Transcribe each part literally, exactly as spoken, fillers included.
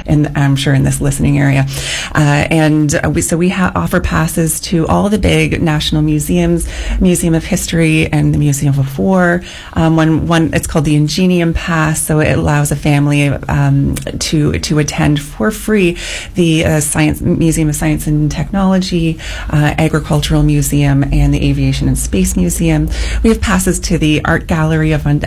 in, I'm sure, in this listening area. Uh, and we, so we ha- offer passes to all the big national museums, Museum of History and the Museum of War. Um, one, one, it's called the Ingenium Pass, so it allows a family um, to to attend for free the uh, Science Museum of Science and Technology, uh, Agricultural Museum, and the Aviation and Space Museum. We have passes to the Art Gallery of um,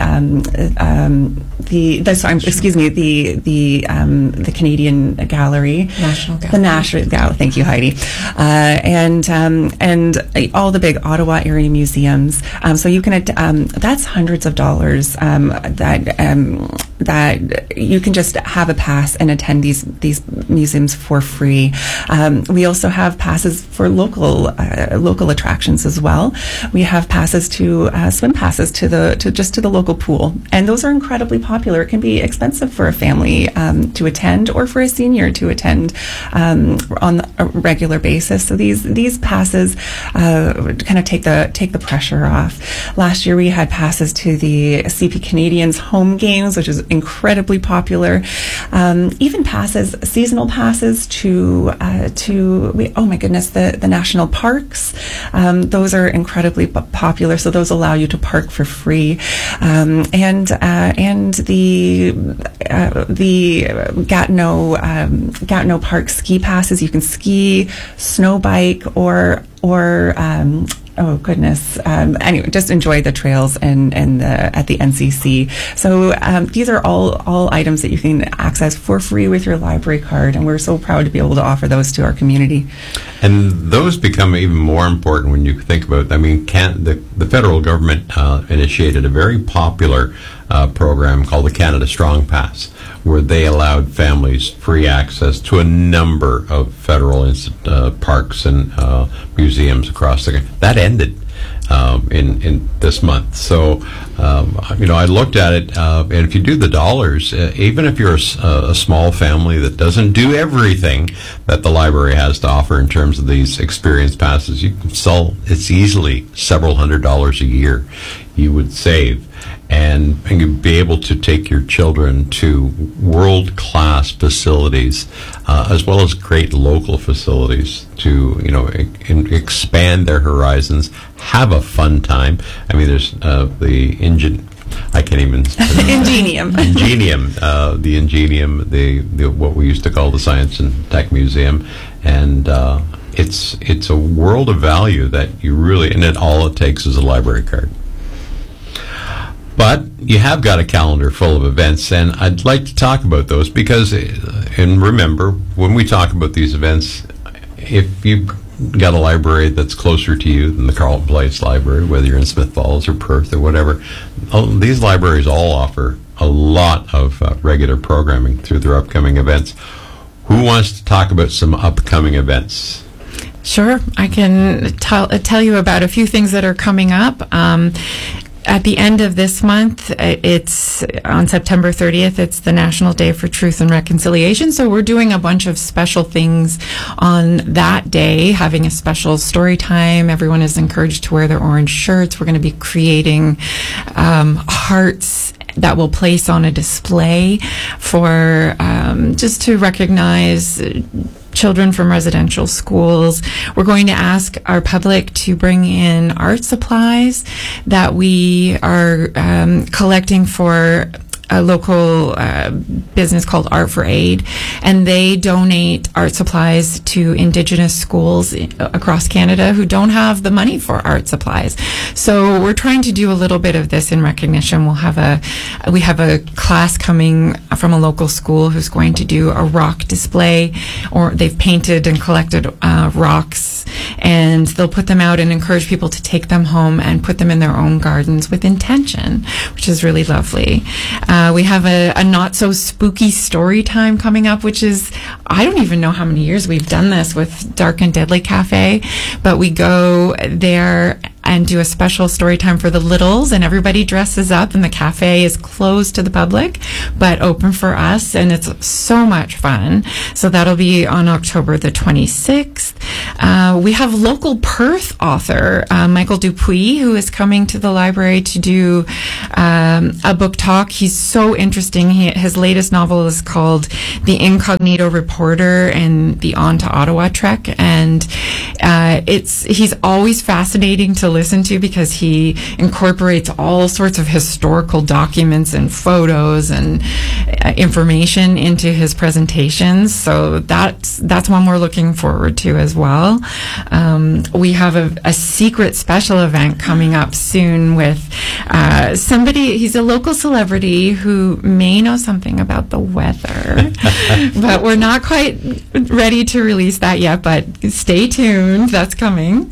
um, the, the sorry, excuse me the the um, the Canadian Gallery, National Gallery. the National Gallery. Thank you, Heidi, uh, and um, and uh, all the big Ottawa area museums. Um, so you can um, that's hundreds of dollars um, that um, that you can just have a pass and attend these these museums for free. Um, we also have passes for local uh, local attractions as well. We have passes to uh, swim passes to the to just to the local pool, and those are incredibly popular. It can be expensive for a family um, to attend, or for a senior to attend um, on a regular basis. So these these passes uh, kind of take the take the pressure off. Last year we had passes to the C P Canadians home games, which is incredibly popular. Um, even passes, seasonal passes to uh, to we, oh my goodness, the the national parks. Um, those are incredibly p- popular. So those allow you to park for free, um, and uh, and the uh, the Gatineau um, Gatineau Park ski passes. You can ski, snow bike, or or um, oh goodness. Um, anyway, just enjoy the trails and and the, at the N C C. So um, these are all all items that you can access for free with your library card, and we're so proud to be able to offer those to our community. And those become even more important when you think about. I mean, can the the federal government uh, initiated a very popular uh, program called the Canada Strong Pass, where they allowed families free access to a number of federal inst- uh, parks and uh, museums across the country. That ended um, in in this month. So, um, you know, I looked at it, uh, and if you do the dollars, uh, even if you're a, a small family that doesn't do everything that the library has to offer in terms of these experience passes, you can sell. It's easily several hundred dollars a year you would save. And, and you'd be able to take your children to world-class facilities, uh, as well as great local facilities to, you know, e- in, expand their horizons, have a fun time. I mean, there's uh, the engine. I can't even. Ingenium. Ingenium, uh, the Ingenium, the, the what we used to call the Science and Tech Museum, and uh, it's it's a world of value that you really, and it all it takes is a library card. But you have got a calendar full of events, and I'd like to talk about those because, and remember, when we talk about these events, if you've got a library that's closer to you than the Carleton Place Library, whether you're in Smith Falls or Perth or whatever, these libraries all offer a lot of uh, regular programming through their upcoming events. Who wants to talk about some upcoming events? Sure, I can tell tell you about a few things that are coming up. Um, At the end of this month, it's on September thirtieth, it's the National Day for Truth and Reconciliation. So we're doing a bunch of special things on that day, having a special story time. Everyone is encouraged to wear their orange shirts. We're going to be creating um, hearts that we'll place on a display for um, just to recognize children from residential schools. We're going to ask our public to bring in art supplies that we are um, collecting for a local uh, business called Art for Aid, and they donate art supplies to Indigenous schools I- across Canada who don't have the money for art supplies. So we're trying to do a little bit of this in recognition. We'll have a we have a class coming from a local school who's going to do a rock display, or they've painted and collected uh, rocks, and they'll put them out and encourage people to take them home and put them in their own gardens with intention, which is really lovely. Uh, we have a, a not so spooky story time coming up, which is, I don't even know how many years we've done this with Dark and Deadly Cafe, but we go there and do a special story time for the littles, and everybody dresses up, and the cafe is closed to the public, but open for us, and it's so much fun. So that'll be on October the twenty-sixth. Uh, we have local Perth author, uh, Michael Dupuis, who is coming to the library to do um, a book talk. He's so interesting. He, his latest novel is called The Incognito Reporter and the On to Ottawa Trek, and uh, it's he's always fascinating to listen to because he incorporates all sorts of historical documents and photos and uh, information into his presentations. So that's that's one we're looking forward to as well. Um, we have a, a secret special event coming up soon with uh, somebody. He's a local celebrity who may know something about the weather, but we're not quite ready to release that yet. But stay tuned. That's coming.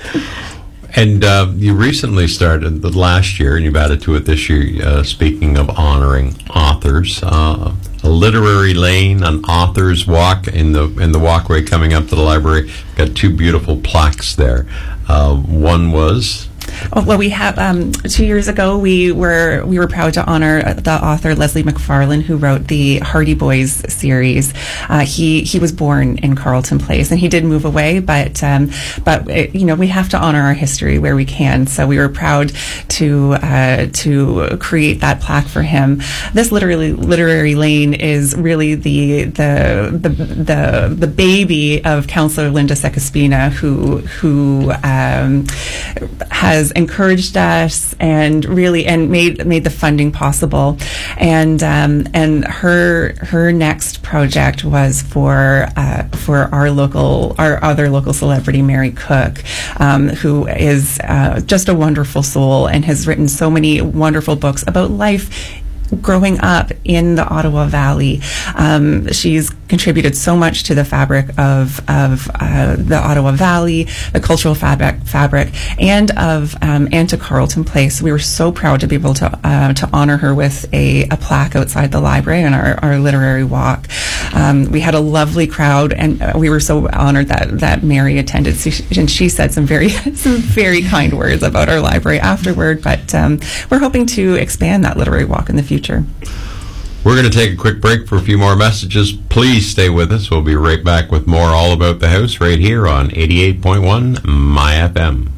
And uh, you recently started the last year, and you've added to it this year, uh, speaking of honoring authors, uh, a literary lane, an author's walk in the in the walkway coming up to the library. Got two beautiful plaques there. Uh, one was... Oh, well, we have um, two years ago. We were we were proud to honor the author Leslie McFarlane, who wrote the Hardy Boys series. Uh, he he was born in Carleton Place, and he did move away. But um, but it, you know, we have to honor our history where we can. So we were proud to uh, to create that plaque for him. This literary literary lane is really the the the the, the baby of Councillor Linda Secaspina, who who um, has has encouraged us and really and made made the funding possible. And um, and her her next project was for uh, for our local our other local celebrity, Mary Cook, um, who is uh, just a wonderful soul and has written so many wonderful books about life growing up in the Ottawa Valley. Um, she's contributed so much to the fabric of of uh, the Ottawa Valley, the cultural fabric, fabric, and of um, and to Carleton Place. We were so proud to be able to uh, to honor her with a, a plaque outside the library on our, our literary walk. Um, we had a lovely crowd, and uh, we were so honored that that Mary attended. So she, and she said some very some very kind words about our library afterward. But um, we're hoping to expand that literary walk in the future. We're going to take a quick break for a few more messages. Please stay with us. We'll be right back with more All About the House right here on eighty-eight point one My F M.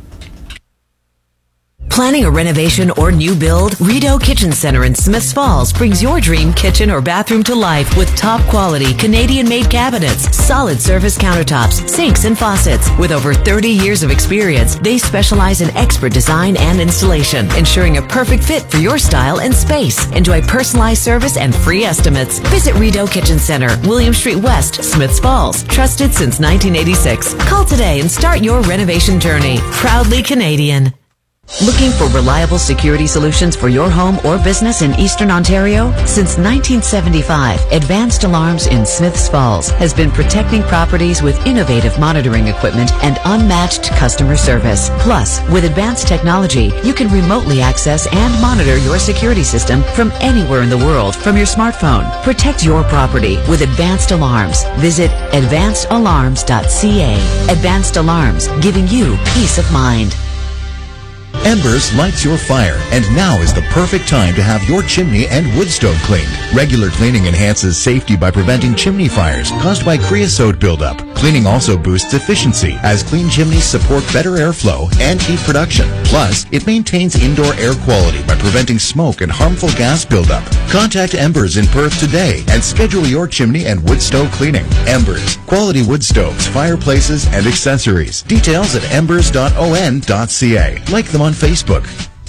Planning a renovation or new build? Rideau Kitchen Center in Smiths Falls brings your dream kitchen or bathroom to life with top quality Canadian-made cabinets, solid surface countertops, sinks, and faucets. With over thirty years of experience, they specialize in expert design and installation, ensuring a perfect fit for your style and space. Enjoy personalized service and free estimates. Visit Rideau Kitchen Center, William Street West, Smiths Falls. Trusted since nineteen eighty-six. Call today and start your renovation journey. Proudly Canadian. Looking for reliable security solutions for your home or business in Eastern Ontario? Since nineteen seventy-five, Advanced Alarms in Smiths Falls has been protecting properties with innovative monitoring equipment and unmatched customer service. Plus, with advanced technology, you can remotely access and monitor your security system from anywhere in the world from your smartphone. Protect your property with Advanced Alarms. Visit advanced alarms dot c a. Advanced Alarms, giving you peace of mind. Embers lights your fire, and now is the perfect time to have your chimney and wood stove cleaned. Regular cleaning enhances safety by preventing chimney fires caused by creosote buildup. Cleaning also boosts efficiency, as clean chimneys support better airflow and heat production. Plus, it maintains indoor air quality by preventing smoke and harmful gas buildup. Contact Embers in Perth today and schedule your chimney and wood stove cleaning. Embers, quality wood stoves, fireplaces, and accessories. Details at embers dot o n dot c a. Like them on Facebook.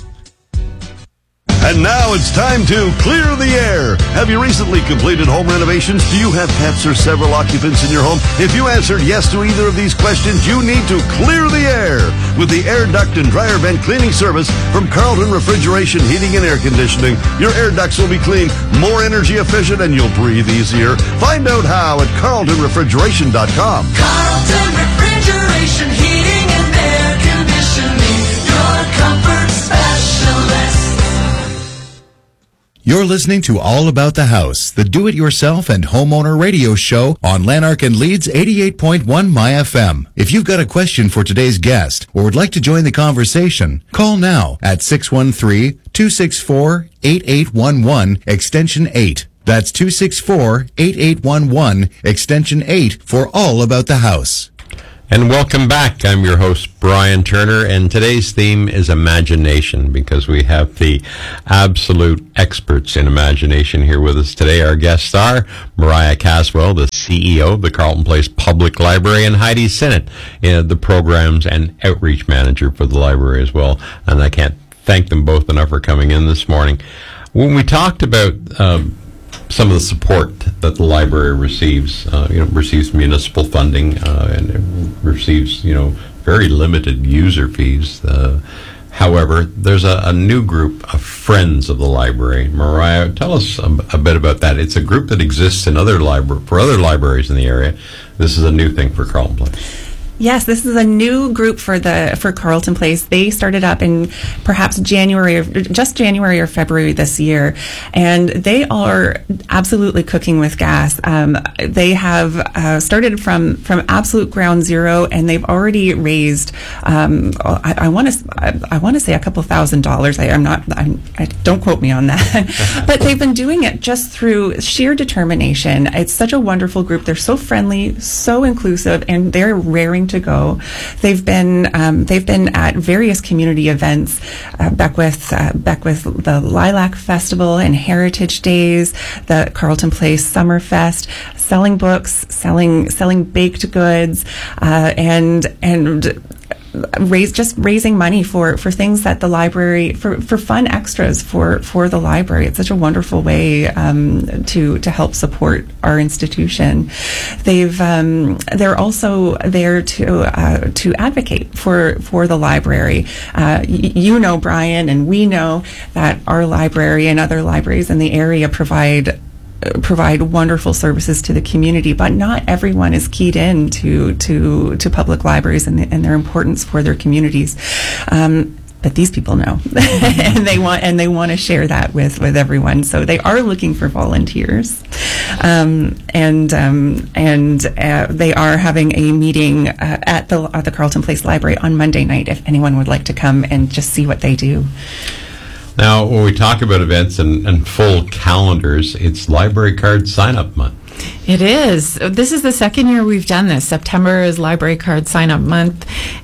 And now it's time to clear the air. Have you recently completed home renovations? Do you have pets or several occupants in your home? If you answered yes to either of these questions, you need to clear the air with the air duct and dryer vent cleaning service from Carleton Refrigeration Heating and Air Conditioning. Your air ducts will be clean, more energy efficient, and you'll breathe easier. Find out how at carleton refrigeration dot com. Carleton Refrigeration Heating and Air Conditioning, your comfort specialist. You're listening to All About the House, the do-it-yourself and homeowner radio show on Lanark and Leeds eighty-eight point one My F M. If you've got a question for today's guest or would like to join the conversation, call now at six one three, two six four, eight eight one one, extension eight. That's two six four, eight eight one one, extension eight for All About the House. And welcome back. I'm your host, Brian Turner, and today's theme is imagination, because we have the absolute experts in imagination here with us today. Our guests are Mariah Caswell, the C E O of the Carleton Place Public Library, and Heidi Sinnott, uh, the Programs and Outreach Manager for the library as well. And I can't thank them both enough for coming in this morning. When we talked about um, some of the support that the library receives, uh, you know, receives municipal funding uh, and it receives, you know, very limited user fees. Uh, however, there's a, a new group of friends of the library. Mariah, tell us a, a bit about that. It's a group that exists in other libra- for other libraries in the area. This is a new thing for Carleton Place. Yes, this is a new group for the for Carleton Place. They started up in perhaps January, or just January or February this year, and they are absolutely cooking with gas. Um, they have uh, started from from absolute ground zero, and they've already raised. Um, I want to I, I want to say a couple thousand dollars. I, I'm not. I'm, I don't quote me on that, but they've been doing it just through sheer determination. It's such a wonderful group. They're so friendly, so inclusive, and they're raring to go. They've been um, they've been at various community events, uh, Beckwith uh, Beckwith the Lilac Festival and Heritage Days, the Carleton Place Summerfest, selling books, selling selling baked goods, uh, and and. raise just raising money for for things that the library for for fun extras for for the library. It's such a wonderful way um to to help support our institution. They've um they're also there to uh to advocate for for the library. uh y- you know, Brian, and we know that our library and other libraries in the area provide provide wonderful services to the community, but not everyone is keyed in to to, to public libraries and, the, and their importance for their communities. Um, but these people know, and they want and they want to share that with, with everyone. So they are looking for volunteers, um, and um, and uh, they are having a meeting uh, at the at the Carleton Place Library on Monday night. If anyone would like to come and just see what they do. Now, when we talk about events and, and full calendars, it's Library Card Sign-Up Month. It is. This is the second year we've done this. September is Library Card Sign-Up Month,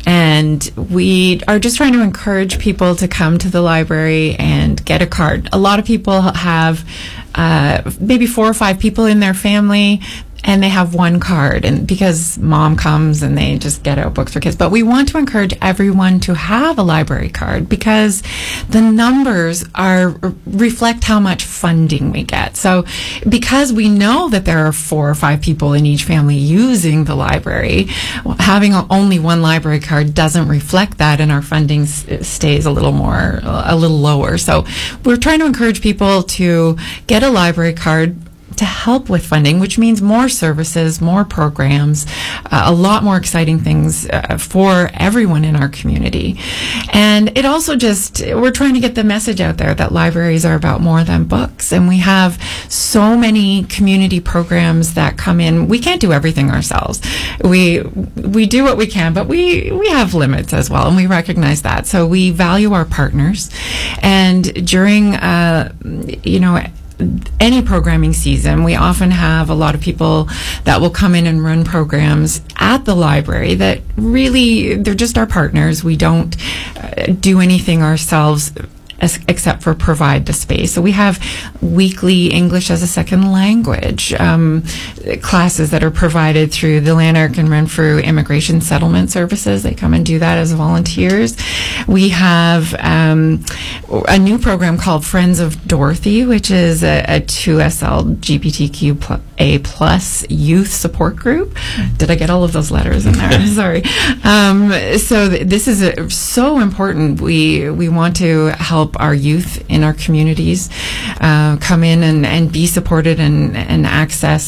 and we are just trying to encourage people to come to the library and get a card. A lot of people have uh, maybe four or five people in their family, and they have one card, and because mom comes and they just get out books for kids. But we want to encourage everyone to have a library card, because the numbers are reflect how much funding we get. So because we know that there are four or five people in each family using the library, having only one library card doesn't reflect that, and our funding s- stays a little more, a little lower. So we're trying to encourage people to get a library card to help with funding, which means more services, more programs, uh, a lot more exciting things uh, for everyone in our community. And it also just, we're trying to get the message out there that libraries are about more than books. And we have so many community programs that come in. We can't do everything ourselves. We we do what we can, but we, we have limits as well, and we recognize that. So we value our partners. And during, uh, you know, any programming season, we often have a lot of people that will come in and run programs at the library that really, they're just our partners. We don't uh, do anything ourselves as, except for provide the space. So we have weekly English as a second language um, classes that are provided through the Lanark and Renfrew Immigration Settlement Services. They come and do that as volunteers. We have um, a new program called Friends of Dorothy, which is a, a two S L G B T Q A plus youth support group. Did I get all of those letters in there? Sorry. Um, so th- this is a, so important. We we want to help our youth in our communities uh, come in and, and be supported and, and access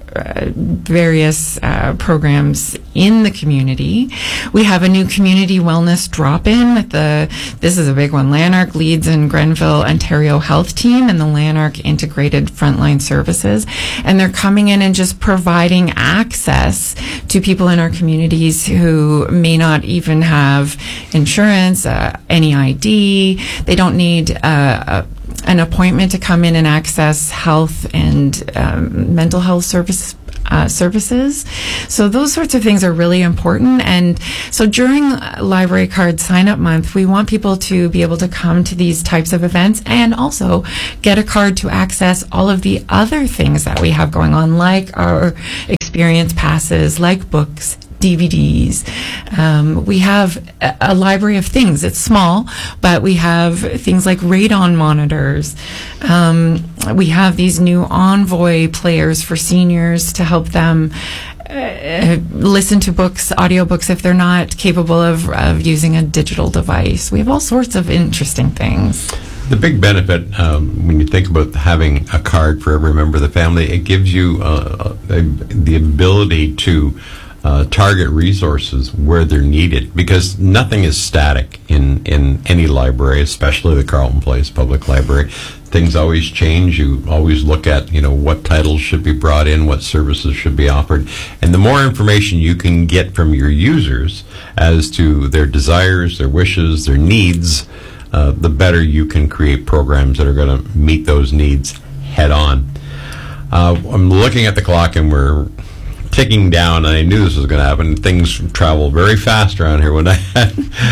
uh, various uh, programs in the community. We have a new community wellness drop-in at the, this is a big one, Lanark, Leeds, and Grenville Ontario Health Team and the Lanark Integrated Frontline Services. And they're coming in and just providing access to people in our communities who may not even have insurance, uh, any I D. They don't need uh, a an appointment to come in and access health and um, mental health service, uh, services. So those sorts of things are really important. And so during Library Card Sign-Up Month, we want people to be able to come to these types of events and also get a card to access all of the other things that we have going on, like our experience passes, like books, D V Ds. Um, we have a, a library of things. It's small, but we have things like radon monitors. Um, we have these new Envoy players for seniors to help them uh, listen to books, audiobooks, if they're not capable of, of using a digital device. We have all sorts of interesting things. The big benefit, um, when you think about having a card for every member of the family, it gives you uh, a, the ability to Uh, target resources where they're needed, because nothing is static in, in any library, especially the Carleton Place Public Library. Things always change. You always look at, you know, what titles should be brought in, what services should be offered. And the more information you can get from your users as to their desires, their wishes, their needs, uh, the better you can create programs that are going to meet those needs head on. Uh, I'm looking at the clock and we're ticking down, and I knew this was going to happen. Things travel very fast around here when I had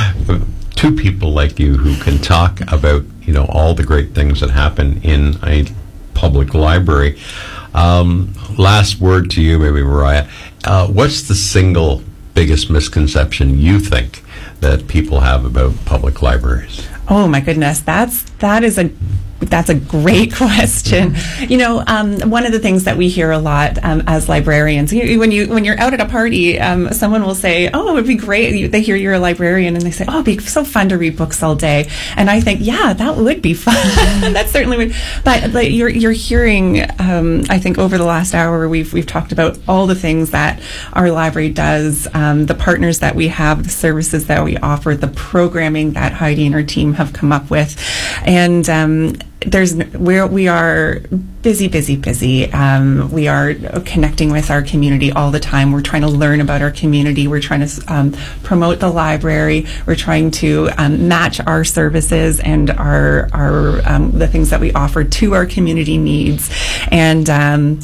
two people like you who can talk about, you know, all the great things that happen in a public library. Um, last word to you, maybe, Mariah. Uh, what's the single biggest misconception you think that people have about public libraries? Oh my goodness, that's that is a that's a great question. You know, um, one of the things that we hear a lot um, as librarians, you, when you when you're out at a party, um, someone will say, "Oh, it would be great." You, they hear you're a librarian, and they say, "Oh, it'd be so fun to read books all day." And I think, yeah, that would be fun. That certainly would. But, but you're you're hearing. Um, I think over the last hour, we've we've talked about all the things that our library does, um, the partners that we have, the services that we offer, the programming that Heidi and her team have come up with, and um, there's we're we are busy, busy, busy. Um, we are connecting with our community all the time. We're trying to learn about our community. We're trying to um, promote the library. We're trying to um, match our services and our our um, the things that we offer to our community needs, and. Um,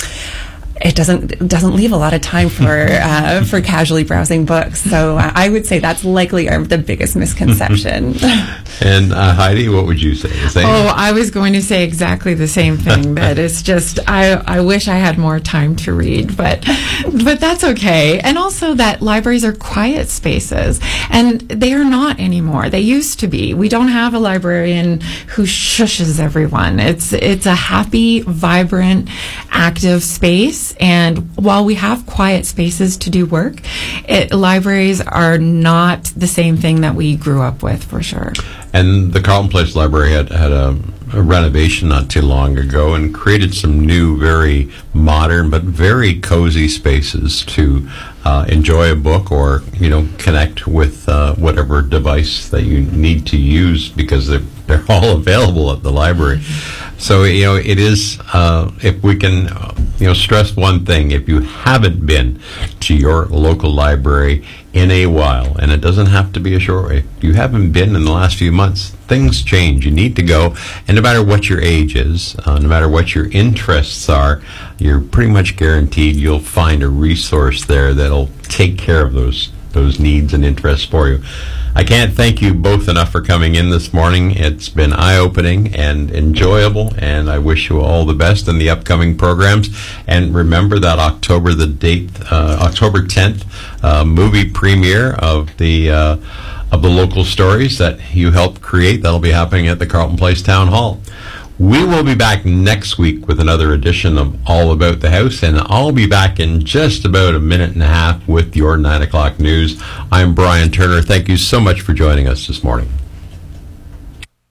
It doesn't it doesn't leave a lot of time for uh, for casually browsing books. So uh, I would say that's likely our, the biggest misconception. And uh, Heidi, what would you say? The same? Oh, I was going to say exactly the same thing. That it's just I I wish I had more time to read, but but that's okay. And also that libraries are quiet spaces, and they are not anymore. They used to be. We don't have a librarian who shushes everyone. It's it's a happy, vibrant, active space. And while we have quiet spaces to do work, it, libraries are not the same thing that we grew up with, for sure. And the Carleton Place Library had, had a, a renovation not too long ago and created some new, very modern, but very cozy spaces to uh, enjoy a book or, you know, connect with uh, whatever device that you need to use, because they're, they're all available at the library. So, you know, it is, uh, if we can, uh, you know, stress one thing, if you haven't been to your local library in a while, and it doesn't have to be a short way, if you haven't been in the last few months, things change. You need to go, and no matter what your age is, uh, no matter what your interests are, you're pretty much guaranteed you'll find a resource there that'll take care of those those needs and interests for you. I can't thank you both enough for coming in this morning. It's been eye-opening and enjoyable, and I wish you all the best in the upcoming programs. And remember that October the date, uh, October tenth, uh, movie premiere of the uh, of the local stories that you helped create. That'll be happening at the Carleton Place Town Hall. We will be back next week with another edition of All About the House, and I'll be back in just about a minute and a half with your nine o'clock news. I'm Brian Turner. Thank you so much for joining us this morning.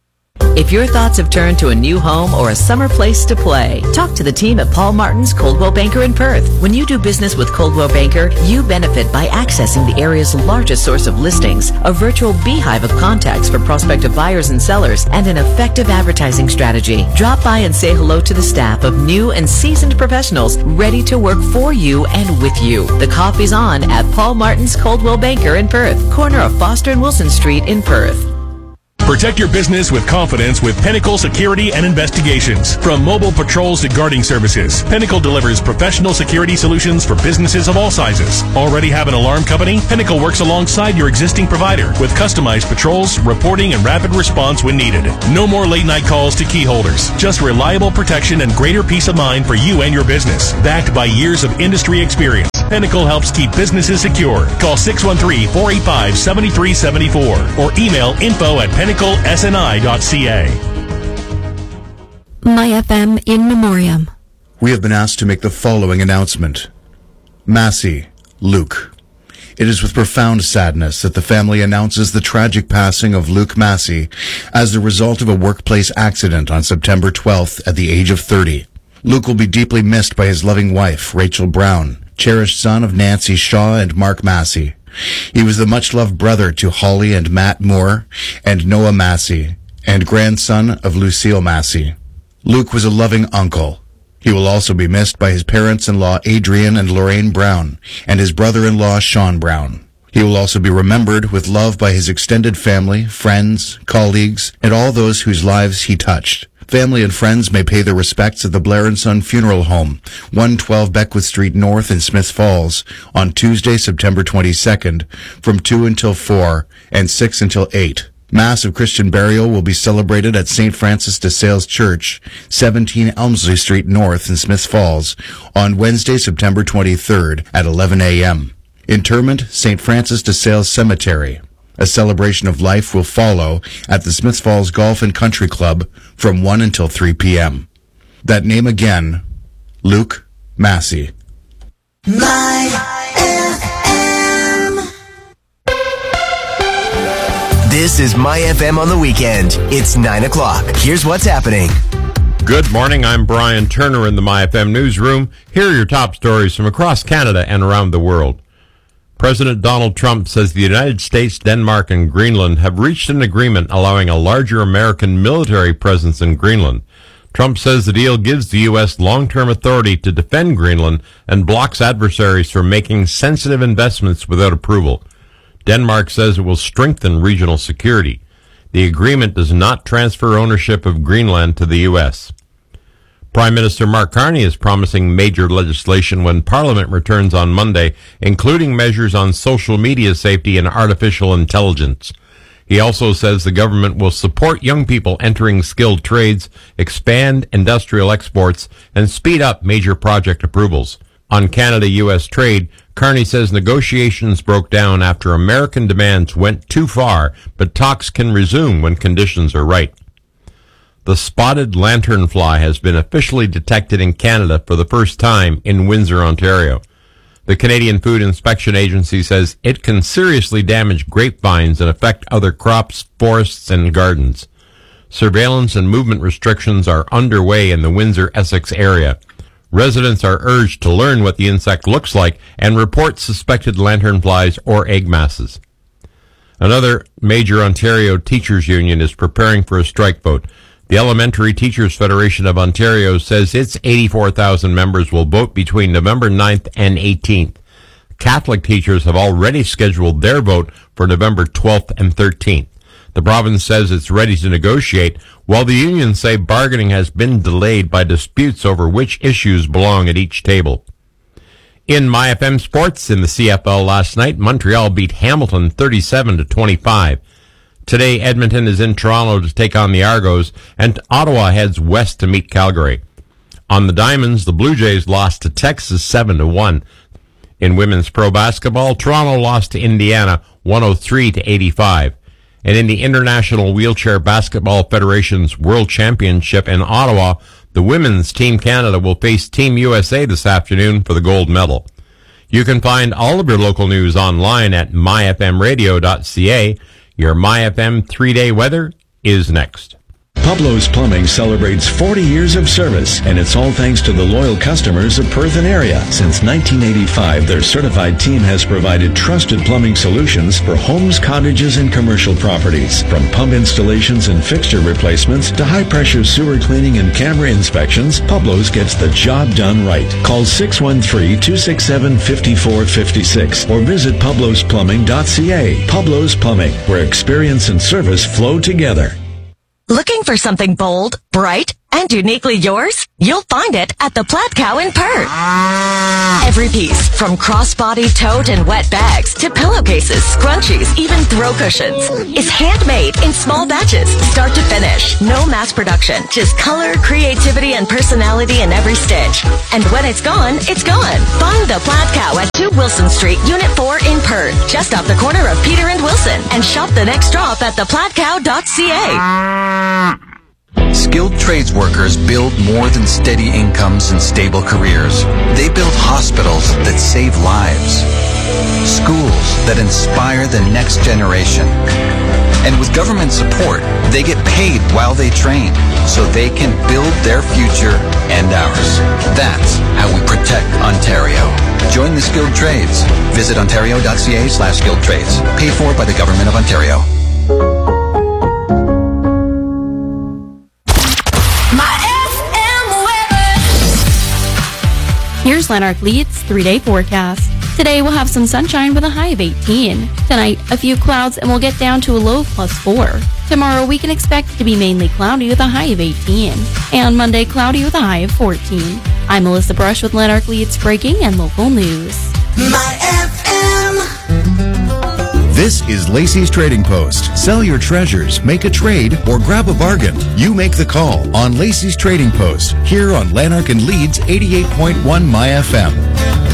If your thoughts have turned to a new home or a summer place to play, talk to the team at Paul Martin's Coldwell Banker in Perth. When you do business with Coldwell Banker, you benefit by accessing the area's largest source of listings, a virtual beehive of contacts for prospective buyers and sellers, and an effective advertising strategy. Drop by and say hello to the staff of new and seasoned professionals ready to work for you and with you. The coffee's on at Paul Martin's Coldwell Banker in Perth, corner of Foster and Wilson Street in Perth. Protect your business with confidence with Pinnacle Security and Investigations. From mobile patrols to guarding services, Pinnacle delivers professional security solutions for businesses of all sizes. Already have an alarm company? Pinnacle works alongside your existing provider with customized patrols, reporting, and rapid response when needed. No more late night calls to key holders. Just reliable protection and greater peace of mind for you and your business. Backed by years of industry experience, Pinnacle helps keep businesses secure. Call six one three, four eight five, seven three seven four or email info at pinnacle s n i dot c a. My F M in memoriam. We have been asked to make the following announcement. Massey, Luke. It is with profound sadness that the family announces the tragic passing of Luke Massey as the result of a workplace accident on September twelfth at the age of thirty. Luke will be deeply missed by his loving wife, Rachel Brown, cherished son of Nancy Shaw and Mark Massey. He was the much-loved brother to Holly and Matt Moore and Noah Massey, and grandson of Lucille Massey. Luke was a loving uncle. He will also be missed by his parents-in-law Adrian and Lorraine Brown, and his brother-in-law Sean Brown. He will also be remembered with love by his extended family, friends, colleagues, and all those whose lives he touched. Family and friends may pay their respects at the Blair and Son Funeral Home, one twelve Beckwith Street North in Smith Falls, on Tuesday, September twenty-second, from two until four and six until eight. Mass of Christian burial will be celebrated at Saint Francis de Sales Church, seventeen Elmsley Street North in Smith Falls, on Wednesday, September twenty-third at eleven a.m. Interment, Saint Francis de Sales Cemetery. A celebration of life will follow at the Smith Falls Golf and Country Club from one until three p.m. That name again, Luke Massey. My F M. This is My F M on the weekend. It's nine o'clock. Here's what's happening. Good morning. I'm Brian Turner in the My F M newsroom. Here are your top stories from across Canada and around the world. President Donald Trump says the United States, Denmark, and Greenland have reached an agreement allowing a larger American military presence in Greenland. Trump says the deal gives the U S long-term authority to defend Greenland and blocks adversaries from making sensitive investments without approval. Denmark says it will strengthen regional security. The agreement does not transfer ownership of Greenland to the U S. Prime Minister Mark Carney is promising major legislation when Parliament returns on Monday, including measures on social media safety and artificial intelligence. He also says the government will support young people entering skilled trades, expand industrial exports, and speed up major project approvals. On Canada-U S trade, Carney says negotiations broke down after American demands went too far, but talks can resume when conditions are right. The spotted lanternfly has been officially detected in Canada for the first time in Windsor, Ontario. The Canadian Food Inspection Agency says it can seriously damage grapevines and affect other crops, forests, and gardens. Surveillance and movement restrictions are underway in the Windsor-Essex area. Residents are urged to learn what the insect looks like and report suspected lanternflies or egg masses. Another major Ontario teachers union is preparing for a strike vote. The Elementary Teachers Federation of Ontario says its eighty-four thousand members will vote between November ninth and eighteenth. Catholic teachers have already scheduled their vote for November twelfth and thirteenth. The province says it's ready to negotiate, while the unions say bargaining has been delayed by disputes over which issues belong at each table. In My F M sports, in the C F L last night, Montreal beat Hamilton thirty-seven to twenty-five. Today, Edmonton is in Toronto to take on the Argos, and Ottawa heads west to meet Calgary. On the Diamonds, the Blue Jays lost to Texas seven to one. In women's pro basketball, Toronto lost to Indiana one oh three to eighty-five. And in the International Wheelchair Basketball Federation's World Championship in Ottawa, the women's Team Canada will face Team U S A this afternoon for the gold medal. You can find all of your local news online at my f m radio dot c a. Your My F M three-day weather is next. Pablo's Plumbing celebrates forty years of service, and it's all thanks to the loyal customers of Perth and area. Since nineteen eighty-five, their certified team has provided trusted plumbing solutions for homes, cottages, and commercial properties. From pump installations and fixture replacements to high-pressure sewer cleaning and camera inspections, Pablo's gets the job done right. Call six one three, two six seven, five four five six or visit pablos plumbing dot c a. Pablo's Plumbing, where experience and service flow together. Looking for something bold, bright, and uniquely yours? You'll find it at the Plaid Cow in Perth. Every piece, from crossbody, tote, and wet bags to pillowcases, scrunchies, even throw cushions, is handmade in small batches, start to finish. No mass production, just color, creativity, and personality in every stitch. And when it's gone, it's gone. Find the Plaid Cow at two Wilson Street, Unit four in Perth, just off the corner of Peter and Wilson. And shop the next drop at the plaid cow dot c a. Skilled trades workers build more than steady incomes and stable careers. They build hospitals that save lives, schools that inspire the next generation. And with government support, they get paid while they train, so they can build their future and ours. That's how we protect Ontario. Join the skilled trades. Visit ontario dot c a slash skilled trades. Paid for by the Government of Ontario. Here's Lanark Leeds three-day forecast. Today we'll have some sunshine with a high of eighteen. Tonight, a few clouds and we'll get down to a low of plus four. Tomorrow we can expect it to be mainly cloudy with a high of eighteen. And Monday, cloudy with a high of fourteen. I'm Melissa Brush with Lanark Leeds breaking and local news. My F M. This is Lacey's Trading Post. Sell your treasures, make a trade, or grab a bargain. You make the call on Lacey's Trading Post here on Lanark and Leeds eighty-eight point one My F M.